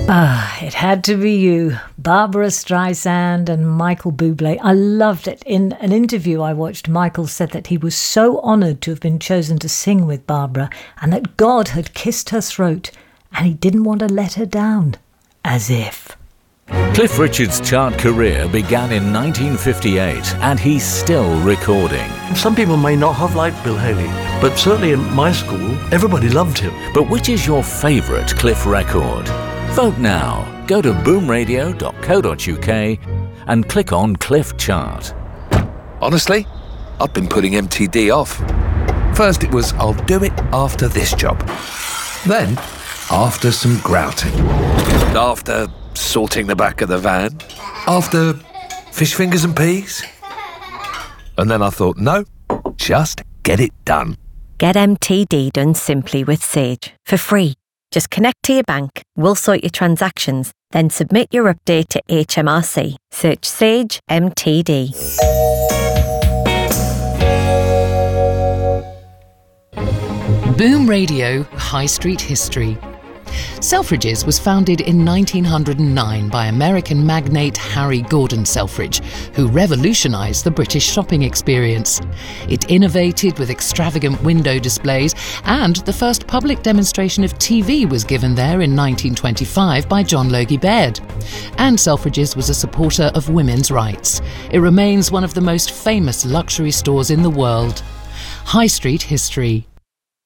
It had to be you, Barbra Streisand and Michael Bublé. I loved it. In an interview I watched, Michael said that he was so honoured to have been chosen to sing with Barbra and that God had kissed her throat and he didn't want to let her down. As if. Cliff Richard's chart career began in 1958 and he's still recording. Some people may not have liked Bill Haley, but certainly in my school, everybody loved him. But which is your favourite Cliff record? Vote now. Go to boomradio.co.uk and click on Cliff Chart. Honestly, I've been putting MTD off. First it was, I'll do it after this job. Then, after some grouting. After sorting the back of the van. After fish fingers and peas. And then I thought, no, just get it done. Get MTD done simply with Sage for free. Just connect to your bank, we'll sort your transactions, then submit your update to HMRC. Search Sage MTD. Boom Radio High Street History. Selfridges was founded in 1909 by American magnate Harry Gordon Selfridge, who revolutionised the British shopping experience. It innovated with extravagant window displays, and the first public demonstration of TV was given there in 1925 by John Logie Baird. And Selfridges was a supporter of women's rights. It remains one of the most famous luxury stores in the world. High Street History.